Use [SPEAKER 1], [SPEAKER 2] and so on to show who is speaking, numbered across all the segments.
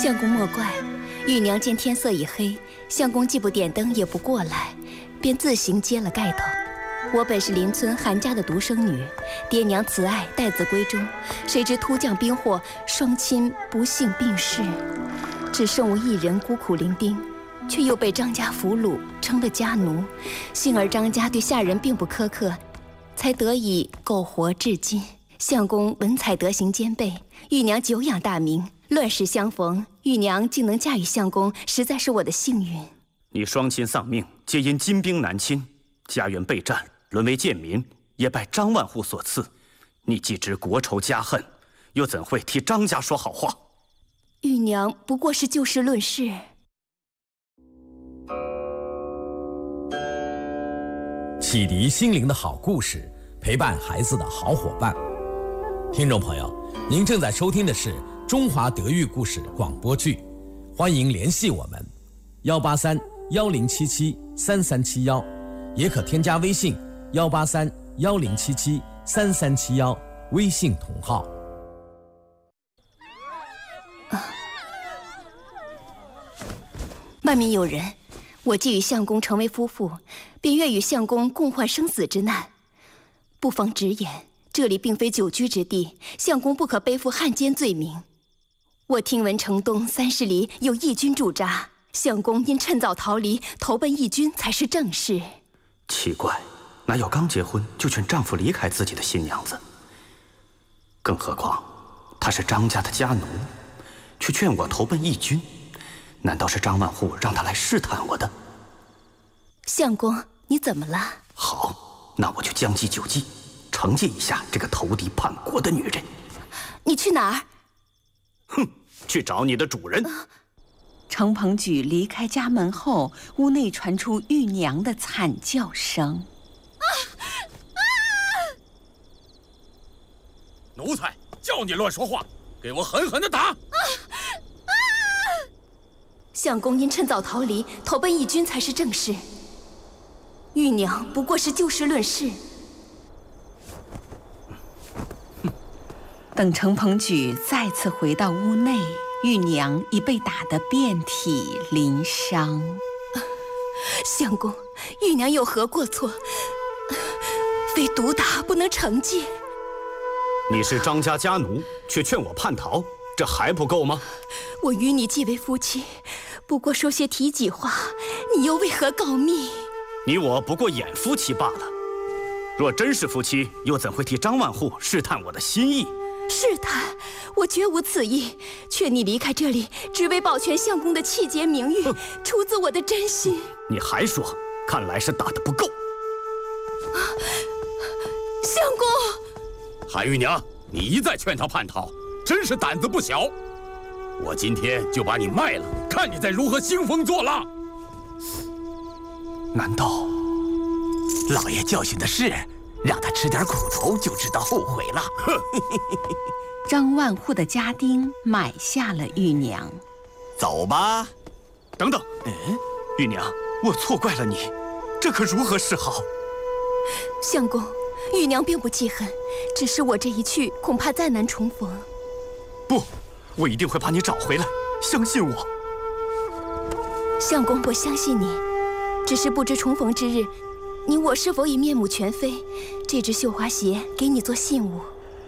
[SPEAKER 1] 相公莫怪，玉娘见天色已黑，相公既不点灯也不过来，便自行揭了盖头。我本是邻村韩家的独生女，爹娘慈爱，待子闺中，谁知突降兵祸，双亲不幸病逝，只剩我一人孤苦伶仃，却又被张家俘虏，成了家奴。幸而张家对下人并不苛刻，才得以苟活至今。相公文采德行兼备，玉娘久仰大名，乱世相逢，玉娘竟能嫁与相公，实在是我的幸运。
[SPEAKER 2] 你双亲丧命，皆因金兵南侵，家园被占，沦为贱民，也拜张万户所赐。你既知国仇家恨，又怎会替张家说好话？
[SPEAKER 1] 玉娘不过是就事论事。
[SPEAKER 3] 启迪心灵的好故事，陪伴孩子的好伙伴。听众朋友，您正在收听的是中华德育故事广播剧，欢迎联系我们183-1077-3371，也可添加微信183-1077-3371，微信同号。
[SPEAKER 1] 外面有人，我既与相公成为夫妇，便愿与相公共患生死之难。不妨直言，这里并非久居之地，相公不可背负汉奸罪名。我听闻城东30里有义军驻扎，相公因趁早逃离，投奔义军才是正事。
[SPEAKER 2] 奇怪，哪有刚结婚就劝丈夫离开自己的新娘子？更何况她是张家的家奴，却劝我投奔义军，难道是张万户让她来试探我的？
[SPEAKER 1] 相公，你怎么了？
[SPEAKER 2] 好，那我就将计就计，惩戒一下这个投敌叛国的女人。
[SPEAKER 1] 你去哪儿？
[SPEAKER 2] 哼，去找你的主人。
[SPEAKER 4] 程鹏举离开家门后，屋内传出玉娘的惨叫声。
[SPEAKER 5] 奴才，叫你乱说话，给我狠狠地打！
[SPEAKER 1] 相公因趁早逃离，投奔义军才是正事。玉娘不过是就事论事。
[SPEAKER 4] 等程鹏举再次回到屋内，玉娘已被打得遍体鳞伤。
[SPEAKER 1] 相公，玉娘有何过错？非毒打不能惩戒。
[SPEAKER 2] 你是张家家奴，却劝我叛逃，这还不够吗？
[SPEAKER 1] 我与你既为夫妻，不过说些体己话，你又为何告密？
[SPEAKER 2] 你我不过演夫妻罢了。若真是夫妻，又怎会替张万户试探我的心意？
[SPEAKER 1] 试探？我绝无此意。劝你离开这里，只为保全相公的气节名誉，出自我的真心。
[SPEAKER 2] 你还说？看来是打得不够。
[SPEAKER 1] 相公，
[SPEAKER 5] 韩玉娘，你一再劝他叛逃，真是胆子不小。我今天就把你卖了，看你再如何兴风作浪。
[SPEAKER 2] 难道
[SPEAKER 6] 老爷教训的是，让他吃点苦头就知道后悔了。哼！
[SPEAKER 4] 张万户的家丁买下了玉娘。
[SPEAKER 6] 走吧。
[SPEAKER 2] 等等，玉娘，我错怪了你，这可如何是好？
[SPEAKER 1] 相公，玉娘并不记恨，只是我这一去，恐怕再难重逢。
[SPEAKER 2] 不，我一定会把你找回来，相信我。
[SPEAKER 1] 相公，我相信你，只是不知重逢之日，你我是否已面目全非？这只绣花鞋给你做信物。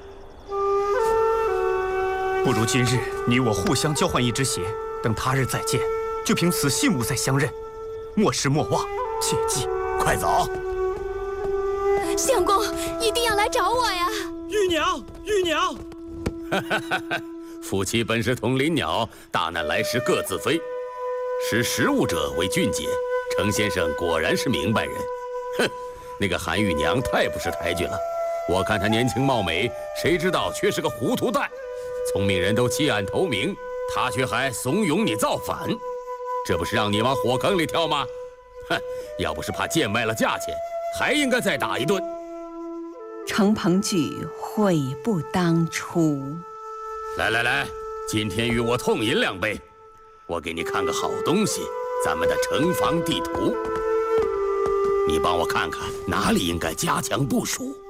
[SPEAKER 2] 不如今日你我互相交换一只鞋，等他日再见，就凭此信物再相认。莫失莫忘，切记。
[SPEAKER 6] 快走！
[SPEAKER 1] 相公一定要来找我呀！
[SPEAKER 5] 玉娘，玉娘！
[SPEAKER 7] 夫妻本是同林鸟，大难来时各自飞。识时务者为俊杰，程先生果然是明白人。哼，那个韩玉娘太不识抬举了。我看她年轻貌美，谁知道却是个糊涂蛋。聪明人都弃暗投明，她却还怂恿你造反，这不是让你往火坑里跳吗？哼，要不是怕贱卖了价钱，还应该再打一顿。
[SPEAKER 4] 程鹏举悔不当初。
[SPEAKER 7] 来来来，今天与我痛饮2杯，我给你看个好东西，咱们的城防地图。你帮我看看哪里应该加强部署。